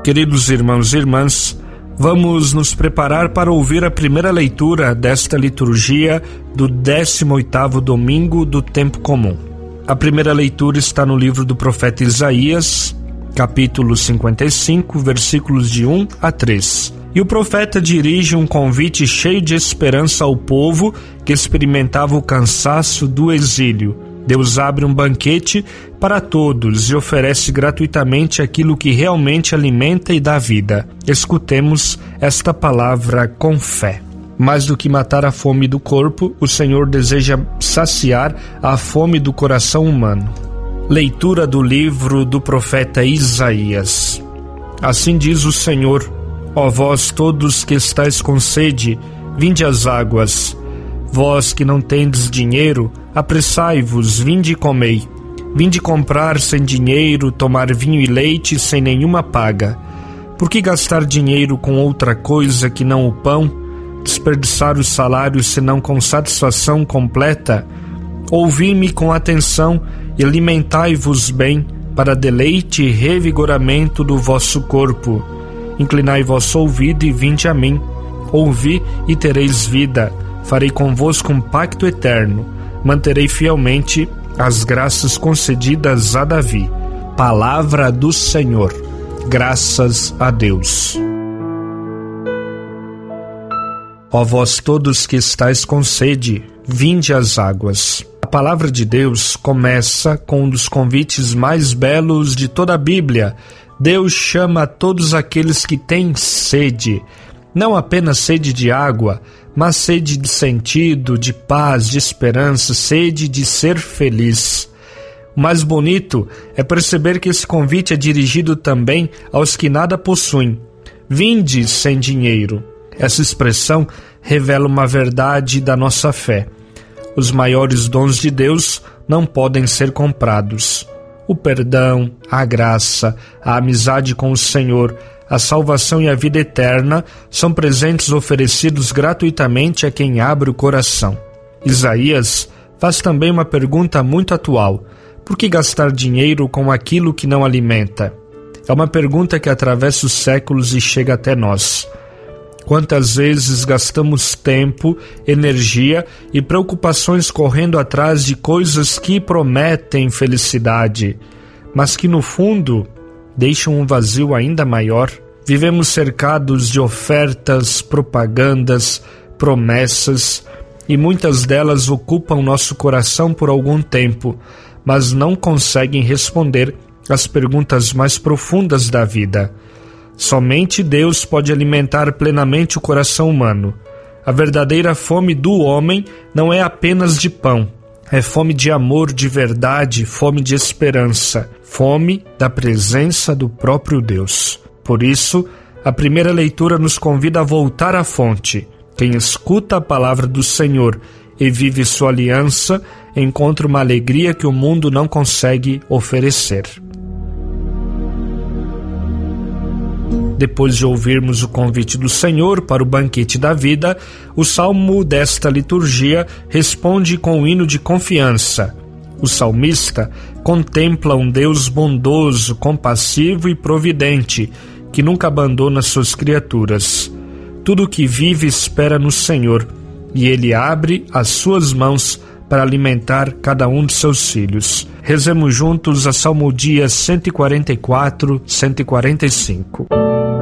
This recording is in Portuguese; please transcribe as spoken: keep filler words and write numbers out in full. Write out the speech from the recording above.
Queridos irmãos e irmãs, vamos nos preparar para ouvir a primeira leitura desta liturgia do décimo oitavo domingo do tempo comum. A primeira leitura está no livro do profeta Isaías, capítulo cinquenta e cinco, versículos de um a três. E o profeta dirige um convite cheio de esperança ao povo que experimentava o cansaço do exílio. Deus abre um banquete para todos e oferece gratuitamente aquilo que realmente alimenta e dá vida. Escutemos esta palavra com fé. Mais do que matar a fome do corpo, o Senhor deseja saciar a fome do coração humano. Leitura do livro do profeta Isaías. Assim diz o Senhor: ó vós todos que estáis com sede, vinde às águas. Vós que não tendes dinheiro, apressai-vos, vinde e comei. Vinde comprar sem dinheiro, tomar vinho e leite sem nenhuma paga. Por que gastar dinheiro com outra coisa que não o pão? Desperdiçar os salários senão com satisfação completa? Ouvi-me com atenção e alimentai-vos bem, para deleite e revigoramento do vosso corpo. Inclinai vosso ouvido e vinde a mim. Ouvi e tereis vida. Farei convosco um pacto eterno. Manterei fielmente as graças concedidas a Davi. Palavra do Senhor. Graças a Deus. Ó vós todos que estáis com sede, vinde às águas. A palavra de Deus começa com um dos convites mais belos de toda a Bíblia. Deus chama a todos aqueles que têm sede. Não apenas sede de água, mas sede de sentido, de paz, de esperança, sede de ser feliz. O mais bonito é perceber que esse convite é dirigido também aos que nada possuem. Vinde sem dinheiro. Essa expressão revela uma verdade da nossa fé. Os maiores dons de Deus não podem ser comprados. O perdão, a graça, a amizade com o Senhor, a salvação e a vida eterna são presentes oferecidos gratuitamente a quem abre o coração. Isaías faz também uma pergunta muito atual: por que gastar dinheiro com aquilo que não alimenta? É uma pergunta que atravessa os séculos e chega até nós. Quantas vezes gastamos tempo, energia e preocupações correndo atrás de coisas que prometem felicidade, mas que no fundo deixam um vazio ainda maior? Vivemos cercados de ofertas, propagandas, promessas, e muitas delas ocupam nosso coração por algum tempo, mas não conseguem responder às perguntas mais profundas da vida. Somente Deus pode alimentar plenamente o coração humano. A verdadeira fome do homem não é apenas de pão. É fome de amor, de verdade, fome de esperança, fome da presença do próprio Deus. Por isso, a primeira leitura nos convida a voltar à fonte. Quem escuta a palavra do Senhor e vive sua aliança, encontra uma alegria que o mundo não consegue oferecer. Depois de ouvirmos o convite do Senhor para o banquete da vida, o salmo desta liturgia responde com um hino de confiança. O salmista contempla um Deus bondoso, compassivo e providente, que nunca abandona suas criaturas. Tudo que vive espera no Senhor, e Ele abre as suas mãos para alimentar cada um de seus filhos. Rezemos juntos a salmodia cento e quarenta e quatro, cento e quarenta e cinco.